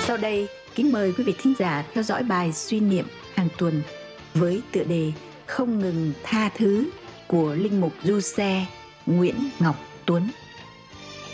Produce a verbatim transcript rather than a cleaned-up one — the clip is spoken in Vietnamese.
Sau đây, kính mời quý vị thính giả theo dõi bài suy niệm hàng tuần với tựa đề Không ngừng tha thứ của Linh mục Du Xe Nguyễn Ngọc Tuấn.